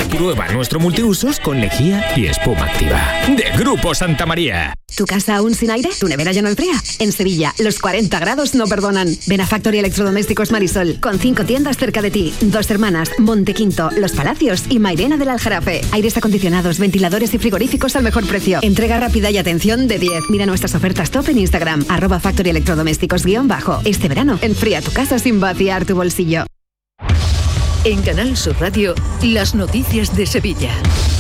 Prueba nuestro multiusos con lejía y espuma activa. De Grupo Santa María. ¿Tu casa aún sin aire? ¿Tu nevera ya no enfría? En Sevilla, los 40 grados no perdonan. Ven a Factory Electrodomésticos Marisol, con 5 tiendas cerca de ti. Dos Hermanas, Montequinto, Los Palacios y Mairena del Aljarafe. Aires acondicionados, ventiladores y frigoríficos al mejor precio. Entrega rápida y atención de 10. Mira nuestras ofertas top en Instagram, @Factory Electrodomésticos _. Este verano, enfría tu casa sin vaciar tu bolsillo. En Canal Sur Radio, las noticias de Sevilla.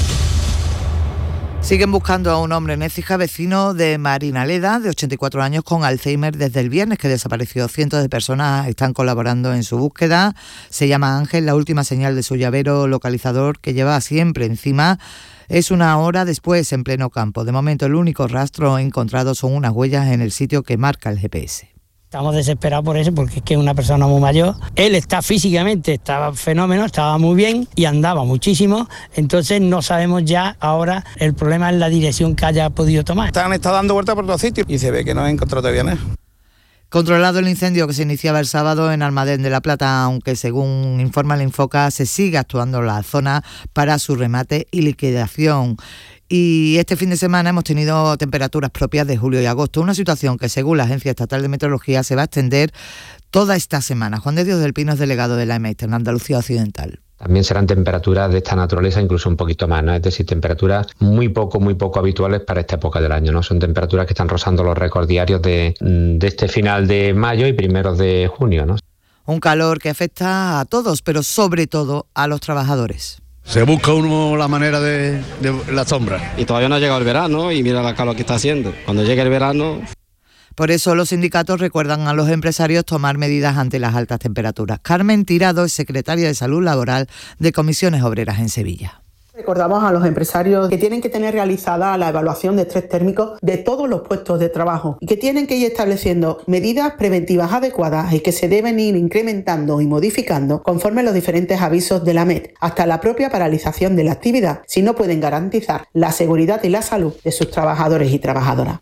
Siguen buscando a un hombre en Écija, vecino de Marinaleda, de 84 años, con Alzheimer desde el viernes, que desapareció. Cientos de personas están colaborando en su búsqueda. Se llama Ángel. La última señal de su llavero localizador, que lleva siempre encima, es 1 hora después, en pleno campo. De momento, el único rastro encontrado son unas huellas en el sitio que marca el GPS. Estamos desesperados por eso, porque es que es una persona muy mayor. Él está físicamente, estaba fenómeno, estaba muy bien y andaba muchísimo. Entonces no sabemos ya ahora, el problema es la dirección que haya podido tomar. Han estado dando vueltas por todos sitios y se ve que no han encontrado todavía nada. Controlado el incendio que se iniciaba el sábado en Almadén de la Plata, aunque según informa el Infoca, se sigue actuando en la zona para su remate y liquidación. Y este fin de semana hemos tenido temperaturas propias de julio y agosto, una situación que según la Agencia Estatal de Meteorología se va a extender toda esta semana. Juan de Dios del Pino es delegado de la EMET en Andalucía Occidental. También serán temperaturas de esta naturaleza, incluso un poquito más, ¿no? Es decir, temperaturas muy poco habituales para esta época del año, ¿no? Son temperaturas que están rozando los récords diarios de este final de mayo y primeros de junio, ¿no? Un calor que afecta a todos, pero sobre todo a los trabajadores. Se busca uno la manera de la sombra. Y todavía no ha llegado el verano y mira la calor que está haciendo. Cuando llegue el verano... Por eso los sindicatos recuerdan a los empresarios tomar medidas ante las altas temperaturas. Carmen Tirado es secretaria de Salud Laboral de Comisiones Obreras en Sevilla. Recordamos a los empresarios que tienen que tener realizada la evaluación de estrés térmico de todos los puestos de trabajo y que tienen que ir estableciendo medidas preventivas adecuadas y que se deben ir incrementando y modificando conforme los diferentes avisos de la MET, hasta la propia paralización de la actividad, si no pueden garantizar la seguridad y la salud de sus trabajadores y trabajadoras.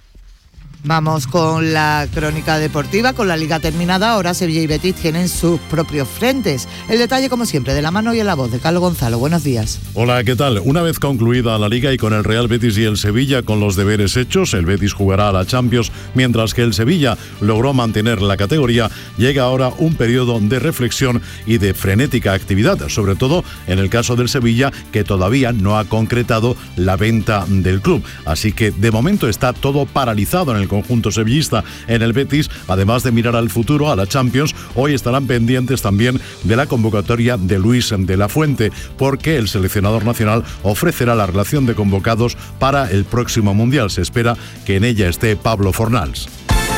Vamos con la crónica deportiva, con la Liga terminada. Ahora Sevilla y Betis tienen sus propios frentes. El detalle, como siempre, de la mano y en la voz de Carlos Gonzalo. Buenos días. Hola, ¿qué tal? Una vez concluida la Liga y con el Real Betis y el Sevilla con los deberes hechos, el Betis jugará a la Champions, mientras que el Sevilla logró mantener la categoría. Llega ahora un periodo de reflexión y de frenética actividad, sobre todo en el caso del Sevilla, que todavía no ha concretado la venta del club. Así que de momento está todo paralizado en el conjunto sevillista. En el Betis, además de mirar al futuro, a la Champions, hoy estarán pendientes también de la convocatoria de Luis de la Fuente, porque el seleccionador nacional ofrecerá la relación de convocados para el próximo Mundial. Se espera que en ella esté Pablo Fornals.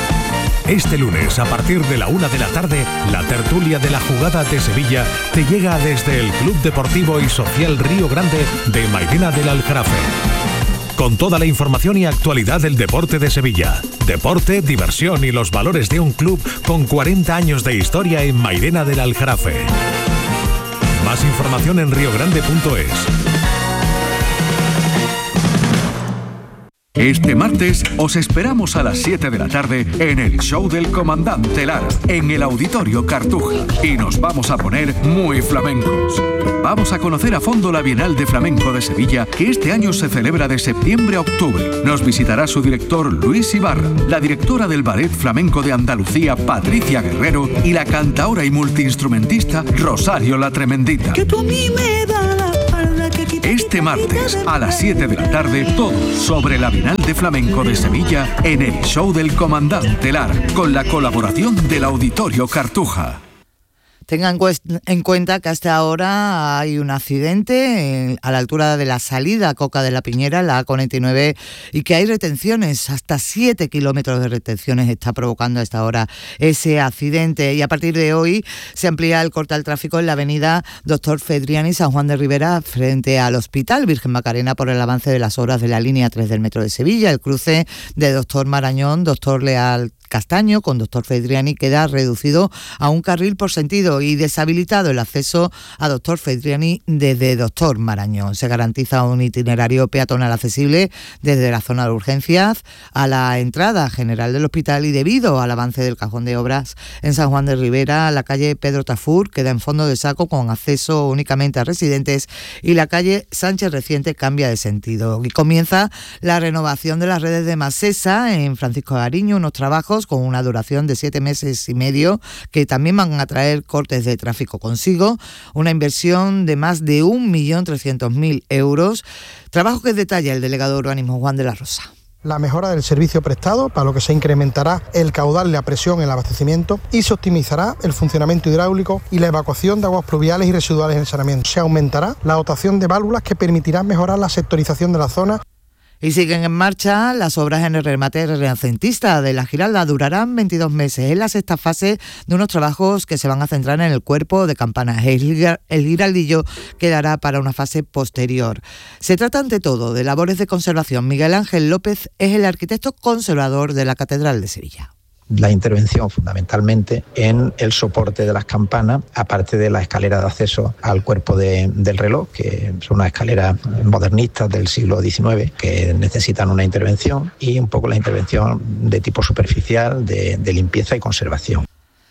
Este lunes, a partir de la 1 de la tarde, la tertulia de la jugada de Sevilla te llega desde el Club Deportivo y Social Río Grande de Mairena del Aljarafe. Con toda la información y actualidad del deporte de Sevilla. Deporte, diversión y los valores de un club con 40 años de historia en Mairena del Aljarafe. Más información en riogrande.es. Este martes os esperamos a las 7 de la tarde en el show del Comandante Lara, en el Auditorio Cartuja. Y nos vamos a poner muy flamencos. Vamos a conocer a fondo la Bienal de Flamenco de Sevilla, que este año se celebra de septiembre a octubre. Nos visitará su director Luis Ibarra, la directora del Ballet Flamenco de Andalucía Patricia Guerrero y la cantaora y multiinstrumentista Rosario la Tremendita. Que tú a mí me da la espalda, que este martes a las 7 de la tarde, todo sobre la Bienal de Flamenco de Sevilla en el show del Comandante Lara, con la colaboración del Auditorio Cartuja. Tengan en cuenta que hasta ahora hay un accidente a la altura de la salida a Coca de la Piñera, la A49, y que hay retenciones, hasta 7 kilómetros de retenciones está provocando a esta hora ese accidente. Y a partir de hoy se amplía el corte al tráfico en la avenida Doctor Fedriani, San Juan de Ribera, frente al Hospital Virgen Macarena, por el avance de las obras de la línea 3 del Metro de Sevilla, el cruce de Doctor Marañón, Doctor Leal Castaño con Doctor Fedriani queda reducido a un carril por sentido y deshabilitado el acceso a Doctor Fedriani desde Doctor Marañón. Se garantiza un itinerario peatonal accesible desde la zona de urgencias a la entrada general del hospital y debido al avance del cajón de obras en San Juan de Ribera, la calle Pedro Tafur queda en fondo de saco con acceso únicamente a residentes y la calle Sánchez Reciente cambia de sentido. Y comienza la renovación de las redes de Masesa en Francisco de Ariño, unos trabajos con una duración de 7 meses y medio que también van a traer cortes de tráfico consigo, una inversión de más de 1.300.000 euros, trabajo que detalla el delegado de urbanismo Juan de la Rosa. La mejora del servicio prestado, para lo que se incrementará el caudal, la presión en el abastecimiento y se optimizará el funcionamiento hidráulico y la evacuación de aguas pluviales y residuales en el saneamiento. Se aumentará la dotación de válvulas que permitirán mejorar la sectorización de la zona. Y siguen en marcha las obras en el remate renacentista de la Giralda. Durarán 22 meses. Es la sexta fase de unos trabajos que se van a centrar en el cuerpo de campanas. El giraldillo quedará para una fase posterior. Se trata ante todo de labores de conservación. Miguel Ángel López es el arquitecto conservador de la Catedral de Sevilla. La intervención fundamentalmente en el soporte de las campanas, aparte de la escalera de acceso al cuerpo del reloj, que son unas escaleras modernistas del siglo XIX que necesitan una intervención, y un poco la intervención de tipo superficial de limpieza y conservación.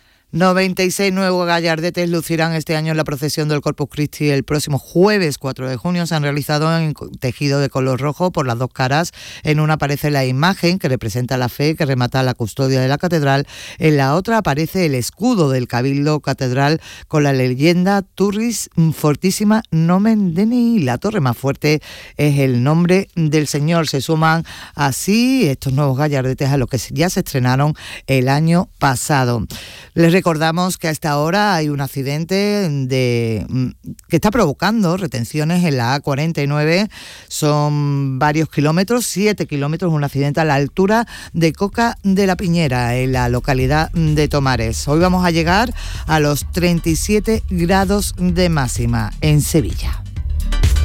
96 nuevos gallardetes lucirán este año en la procesión del Corpus Christi el próximo jueves 4 de junio. Se han realizado en tejido de color rojo por las dos caras. En una aparece la imagen que representa la fe que remata la custodia de la catedral. En la otra aparece el escudo del Cabildo Catedral con la leyenda Turris Fortissima Nomen Dei. La torre más fuerte es el nombre del Señor. Se suman así estos nuevos gallardetes a los que ya se estrenaron el año pasado. Les recordamos que a esta hora hay un accidente que está provocando retenciones en la A49. Son varios kilómetros, 7 kilómetros, un accidente a la altura de Coca de la Piñera, en la localidad de Tomares. Hoy vamos a llegar a los 37 grados de máxima en Sevilla.